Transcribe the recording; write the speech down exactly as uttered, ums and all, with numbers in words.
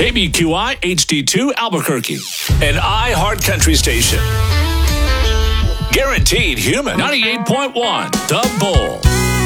K B Q I H D two Albuquerque, an iHeart Country station. Guaranteed Human, ninety-eight point one, The Bull.